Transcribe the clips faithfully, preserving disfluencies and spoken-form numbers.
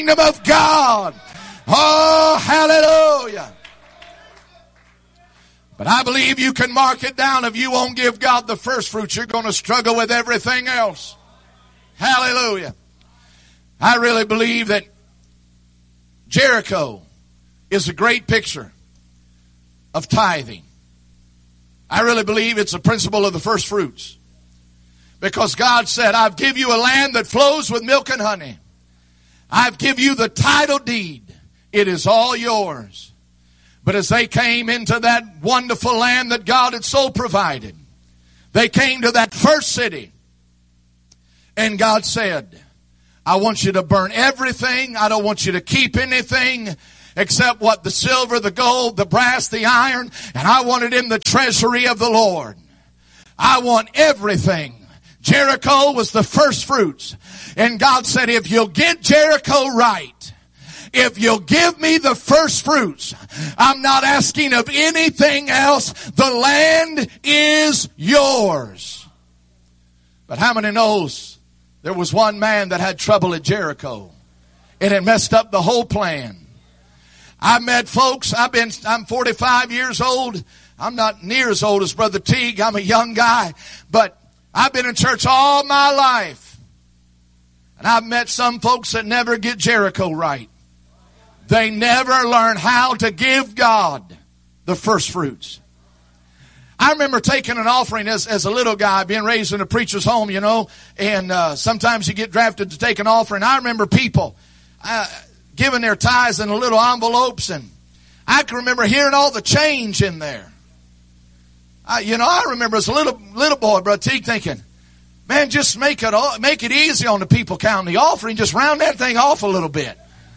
Kingdom of God. Oh, hallelujah. But I believe you can mark it down. If you won't give God the first fruits, you're going to struggle with everything else. Hallelujah. I really believe that Jericho is a great picture of tithing. I really believe it's a principle of the first fruits. Because God said, I've give you a land that flows with milk and honey. I've give you the title deed. It is all yours. But as they came into that wonderful land that God had so provided, they came to that first city. And God said, I want you to burn everything. I don't want you to keep anything except what the silver, the gold, the brass, the iron. And I want it in the treasury of the Lord. I want everything. Jericho was the first fruits. And God said, if you'll get Jericho right, if you'll give me the first fruits, I'm not asking of anything else. The land is yours. But how many knows there was one man that had trouble at Jericho, and it messed up the whole plan? I met folks, I've been, I'm forty-five years old. I'm not near as old as Brother Teague. I'm a young guy, but I've been in church all my life. And I've met some folks that never get Jericho right. They never learn how to give God the first fruits. I remember taking an offering as, as a little guy, being raised in a preacher's home, you know, and uh, sometimes you get drafted to take an offering. I remember people uh, giving their tithes in little envelopes, and I can remember hearing all the change in there. I, you know, I remember as a little little boy, Brother Teague, thinking, man, just make it all, make it easy on the people counting the offering. Just round that thing off a little bit.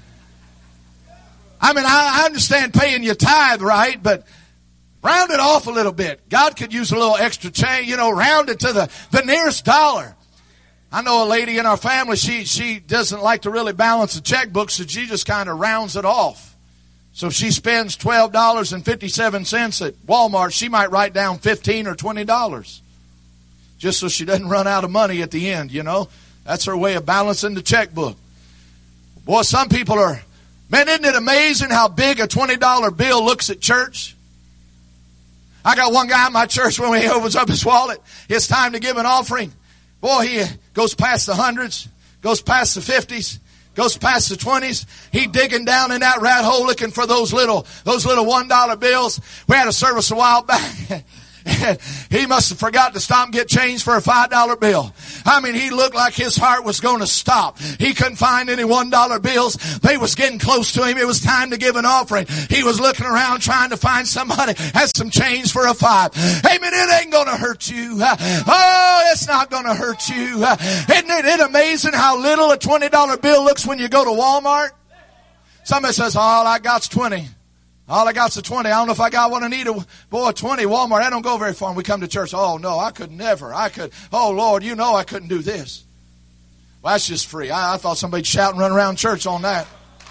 I mean, I, I understand paying your tithe, right? But round it off a little bit. God could use a little extra change, you know, round it to the, the nearest dollar. I know a lady in our family, she, she doesn't like to really balance the checkbook, so she just kind of rounds it off. So if she spends twelve dollars and fifty-seven cents at Walmart, she might write down fifteen or twenty dollars. Just so she doesn't run out of money at the end, you know. That's her way of balancing the checkbook. Boy, some people are... Man, isn't it amazing how big a twenty dollar bill looks at church? I got one guy in my church, when he opens up his wallet, it's time to give an offering. Boy, he goes past the hundreds, goes past the fifties, goes past the twenties. He digging down in that rat hole looking for those little, those little one dollar bills. We had a service a while back. He must have forgot to stop and get change for a five dollar bill. I mean, he looked like his heart was going to stop. He couldn't find any one dollar bills. They was getting close to him. It was time to give an offering. He was looking around trying to find somebody has some change for a five. Amen. It ain't going to hurt you. Oh, it's not going to hurt you. Isn't it amazing how little a twenty dollar bill looks when you go to Walmart? Somebody says, all I got's twenty. All I got's a twenty. I don't know if I got one I need. A, boy, twenty, Walmart, I don't go very far. And we come to church. Oh, no, I could never. I could. Oh, Lord, you know I couldn't do this. Well, that's just free. I, I thought somebody'd shout and run around church on that.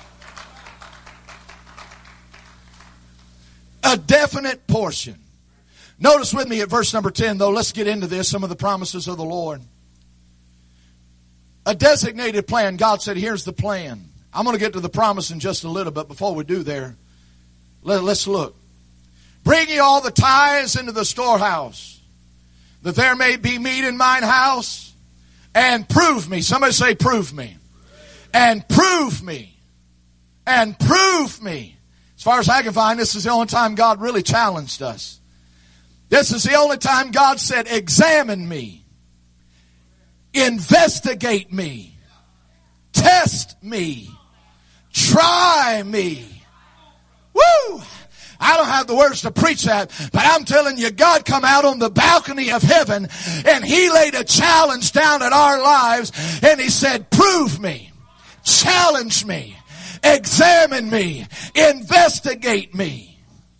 A definite portion. Notice with me at verse number ten, though. Let's get into this, some of the promises of the Lord. A designated plan. God said, here's the plan. I'm going to get to the promise in just a little bit. Before we do there, let's look. Bring ye all the tithes into the storehouse, that there may be meat in mine house, and prove me. Somebody say, prove me. And prove me. And prove me. As far as I can find, this is the only time God really challenged us. This is the only time God said, examine me. Investigate me. Test me. Try me. Woo! I don't have the words to preach that, but I'm telling you, God come out on the balcony of heaven and He laid a challenge down at our lives and He said, prove me, challenge me, examine me, investigate me.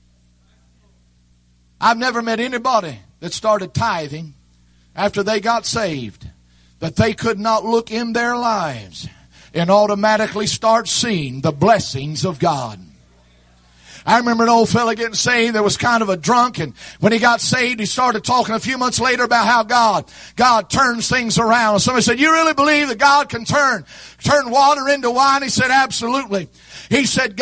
I've never met anybody that started tithing after they got saved that they could not look in their lives and automatically start seeing the blessings of God. I remember an old fella getting saved that was kind of a drunk, and when he got saved, he started talking a few months later about how God, God turns things around. And somebody said, you really believe that God can turn, turn water into wine? He said, absolutely. He said,